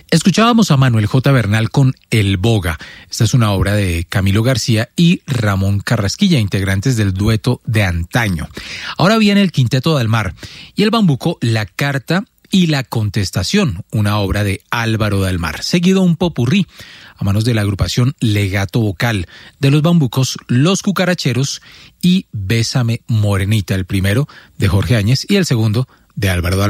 Escuchábamos a Manuel J. Bernal con El Boga. Esta es una obra de Camilo García y Ramón Carrasquilla, integrantes del dueto de antaño. Ahora viene el Quinteto del Mar y el bambuco La Carta y la Contestación, una obra de Álvaro del Mar, seguido un popurrí a manos de la agrupación Legato Vocal, de los bambucos Los Cucaracheros y Bésame Morenita, el primero de Jorge Áñez y el segundo de Álvaro del Mar.